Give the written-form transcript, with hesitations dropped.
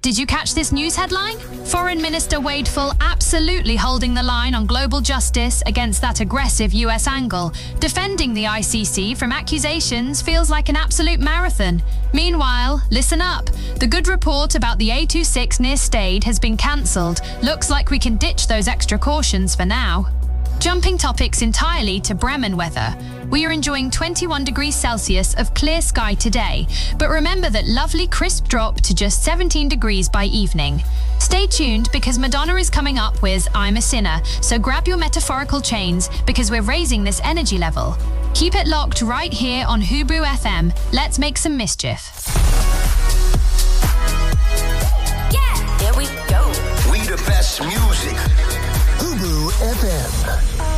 Did you catch this news headline? Foreign Minister Wadeful absolutely holding the line on global justice against that aggressive US angle. Defending the ICC from accusations feels like an absolute marathon. Meanwhile, listen up. The good report about the A26 near Stade has been cancelled. Looks like we can ditch those extra cautions for now. Jumping topics entirely to Bremen weather. We are enjoying 21 degrees Celsius of clear sky today, but remember that lovely crisp drop to just 17 degrees by evening. Stay tuned because Madonna is coming up with I'm a Sinner, so grab your metaphorical chains because we're raising this energy level. Keep it locked right here on Hubru FM. Let's make some mischief. Yeah, there we go. We the best music. Hubru FM.